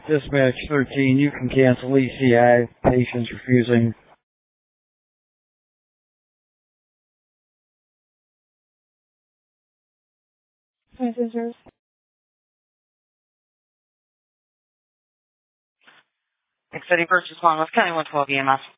Dispatch 13, you can cancel ECI. Patients refusing. Passengers. Exciting Purchase 1, West County 112 EMS.